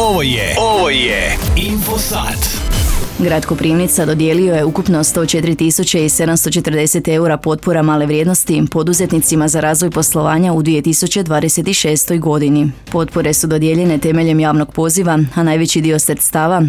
Ovo je Infosat. Grad Koprivnica dodijelio je ukupno 104.740 eura potpora male vrijednosti poduzetnicima za razvoj poslovanja u 2026. godini. Potpore su dodijeljene temeljem javnog poziva, a najveći dio sredstava,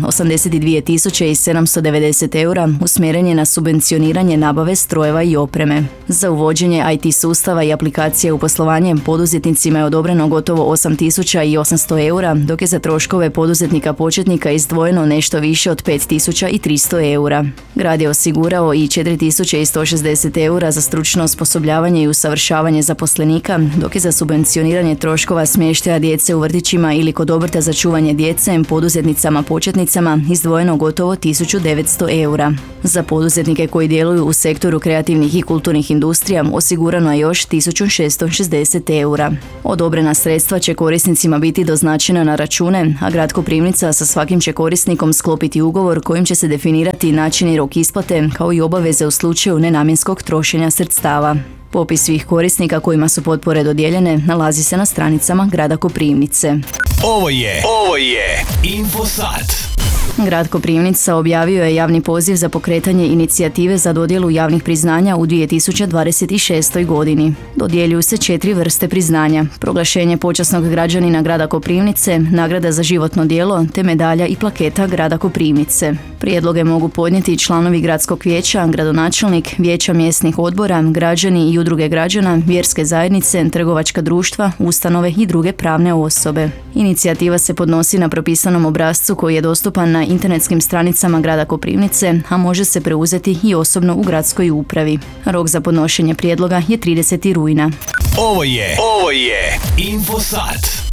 82.790 eura, usmjeren je na subvencioniranje nabave strojeva i opreme. Za uvođenje IT sustava i aplikacije u poslovanje poduzetnicima je odobreno gotovo 8.800 eura, dok je za troškove poduzetnika početnika izdvojeno nešto više od 5.300 eura. Grad je osigurao i 4.160 eura za stručno osposobljavanje i usavršavanje zaposlenika, dok je za subvencioniranje troškova smještaja djece u vrtićima ili kod obrta za čuvanje djece poduzetnicama početnicama izdvojeno gotovo 1.900 eura. Za poduzetnike koji djeluju u sektoru kreativnih i kulturnih industrija osigurano je još 1.660 eura. Odobrena sredstva će korisnicima biti doznačena na račune, a grad Koprivnica sa svakim će korisnikom sklopiti ugovor kojim će se definirati način i rok isplate, kao i obaveze u slučaju nenamjenskog trošenja sredstava. Popis svih korisnika kojima su potpore dodijeljene nalazi se na stranicama grada Koprivnice. Ovo je Infosat. Grad Koprivnica objavio je javni poziv za pokretanje inicijative za dodjelu javnih priznanja u 2026. godini. Dodjeljuju se 4 vrste priznanja: proglašenje počasnog građanina grada Koprivnice, nagrada za životno djelo te medalja i plaketa grada Koprivnice. Prijedloge mogu podnijeti članovi gradskog vijeća, gradonačelnik, vijeća mjesnih odbora, građani i udruge građana, vjerske zajednice, trgovačka društva, ustanove i druge pravne osobe. Inicijativa se podnosi na propisanom obrascu koji je dostupan na internetskim stranicama grada Koprivnice, a može se preuzeti i osobno u gradskoj upravi. Rok za podnošenje prijedloga je 30. rujna. Ovo je Infosat.